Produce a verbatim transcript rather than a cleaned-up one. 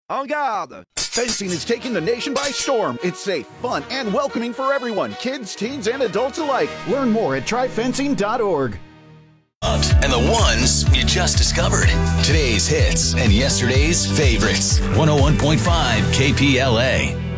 En garde! Fencing is taking the nation by storm. It's safe, fun, and welcoming for everyone, kids, teens, and adults alike. Learn more at try fencing dot org. And the ones you just discovered. Today's hits and yesterday's favorites. one oh one point five K P L A.